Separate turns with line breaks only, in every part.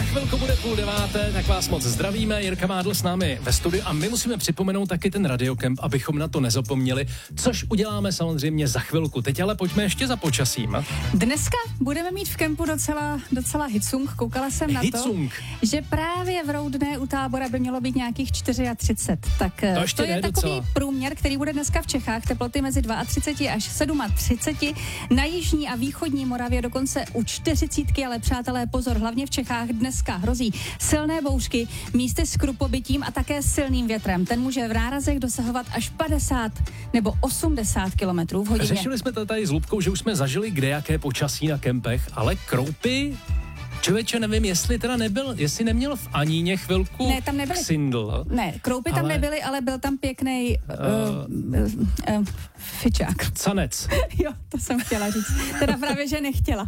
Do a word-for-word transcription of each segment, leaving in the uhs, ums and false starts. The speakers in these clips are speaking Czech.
chvilku bude půl deváté, tak vás moc zdravíme. Jirka Mádl s námi ve studiu a my musíme připomenout taky ten radiokemp, abychom na to nezapomněli, což uděláme samozřejmě za chvilku. Teď ale pojďme ještě za počasím.
Dneska budeme mít v kempu docela, docela hitsung. Koukala jsem na
hitsung.
to, že právě v Roudné u Tábora by mělo být nějakých třicet čtyři. Tak
to,
to je
ne,
takový
docela.
průměr, který bude dneska v Čechách. Teploty mezi třicet dva až třicet sedm. Na jižní a východní Moravě dokonce u čtyřicítky, ale přátelé pozor, hlavně v Čechách dneska hrozí silné bouřky, místy s krupobytím a také silným větrem. Ten může v nárazech dosahovat až padesát nebo osmdesát kilometrů v hodině.
Řešili jsme to tady s Lubkou, že už jsme zažili kde jaké počasí na kempech, ale kroupy, člověče, nevím, jestli teda nebyl, jestli neměl v Aníně chvilku
ne, tam nebyly,
Xindl.
Ne, kroupy tam
ale,
nebyly, ale byl tam pěkný uh, uh, uh, fičák.
Canec.
Jo, to jsem chtěla říct. Teda právě, že nechtěla.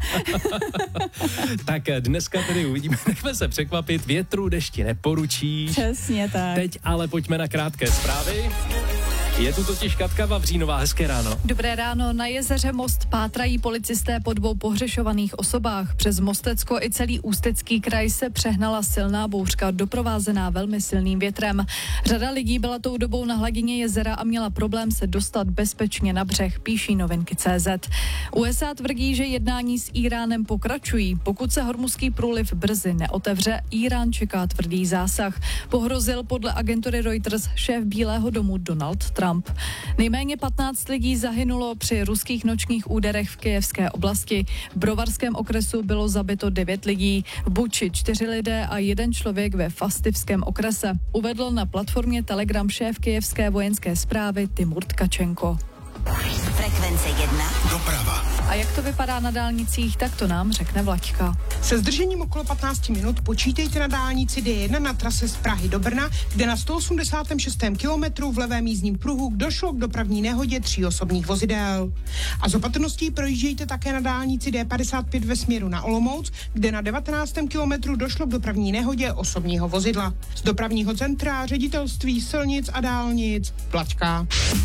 Tak dneska tedy uvidíme, nechme se překvapit, větru, dešti neporučíš.
Přesně tak.
Teď ale pojďme na krátké zprávy. Je tu totiž Katka Vavřínová, hezké ráno.
Dobré ráno, na jezeře Most pátrají policisté po dvou pohřešovaných osobách. Přes Mostecko i celý Ústecký kraj se přehnala silná bouřka, doprovázená velmi silným větrem. Řada lidí byla tou dobou na hladině jezera a měla problém se dostat bezpečně na břeh, píší novinky tečka cé zet. U es á tvrdí, že jednání s Íránem pokračují. Pokud se Hormuzský průliv brzy neotevře, Írán čeká tvrdý zásah. Pohrozil podle agentury Reuters šéf Bílého domu Donald Trump. Nejméně patnáct lidí zahynulo při ruských nočních úderech v kyjevské oblasti. V Brovarském okresu bylo zabito devět lidí, v Buči čtyři lidé a jeden člověk ve Fastivském okrese. Uvedl na platformě Telegram šéf kyjevské vojenské správy Timur Tkačenko.
Frekvence jedna.
Doprava.
A jak to vypadá na dálnicích, tak to nám řekne Vlaďka.
Se zdržením okolo patnáct minut počítejte na dálnici dé jedna na trase z Prahy do Brna, kde na sto osmdesátém šestém kilometru v levém jízdním pruhu došlo k dopravní nehodě tří osobních vozidel. A z opatrností projíždějte také na dálnici dé padesát pět ve směru na Olomouc, kde na devatenáctém kilometru došlo k dopravní nehodě osobního vozidla. Z dopravního centra Ředitelství silnic a dálnic Vlaďka.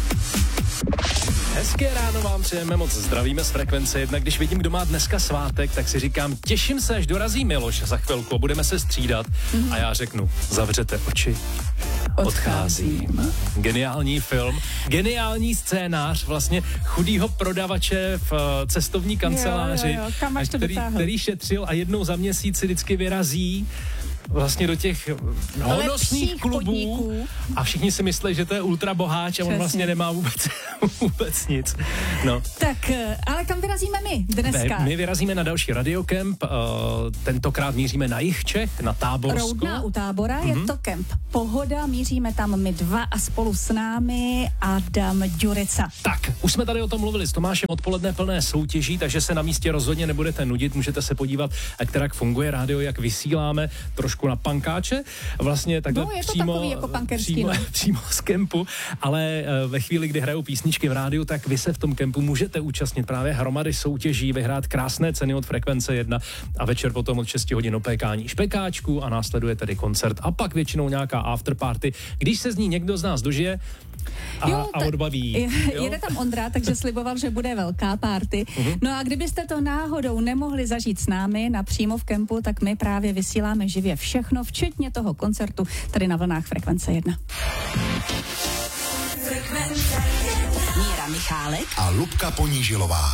Hezké ráno vám přejeme, moc zdravíme z Frekvence jedna. Když vidím, kdo má dneska svátek, tak si říkám, těším se, až dorazí Miloš za chvilku a budeme se střídat. Mm. A já řeknu, zavřete oči, odcházím. Geniální film, geniální scénář vlastně chudýho prodavače v cestovní kanceláři,
jo, jo, jo. Kam až to
který, který šetřil a jednou za měsíc si vždycky vyrazí vlastně do těch honosných klubů
podniků.
A všichni si myslí, že to je ultra boháč a on vlastně nemá vůbec, vůbec nic. No.
Tak, ale kam vyrazíme my dneska?
My, my vyrazíme na další radiokemp, uh, tentokrát míříme na jih Čech, na Táborsko.
Roudná u Tábora, mm-hmm. Je to kemp Pohoda, míříme tam my dva a spolu s námi Adam Ďurica.
Tak, už jsme tady o tom mluvili s Tomášem, odpoledne plné soutěží, takže se na místě rozhodně nebudete nudit, můžete se podívat, jak teda vysíláme rádio, jak vysíláme, trošku na pankáče, vlastně takhle
no, je to
přímo,
takový jako pankerský,
přímo,
no.
přímo z kempu, ale ve chvíli, kdy hrajou písničky v rádiu, tak vy se v tom kempu můžete účastnit právě hromady soutěží, vyhrát krásné ceny od Frekvence jedna a večer potom od šest hodin opékání špekáčků a následuje tedy koncert a pak většinou nějaká afterparty. Když se z ní někdo z nás dožije, A,
jo,
a odbaví.
Je,
jo?
Jede tam Ondra, takže sliboval, že bude velká party. Uh-huh. No a kdybyste to náhodou nemohli zažít s námi napřímo v kempu, tak my právě vysíláme živě všechno, včetně toho koncertu tady na vlnách Frekvence jedna.
Míra Michálek
a Lubka Ponížilová.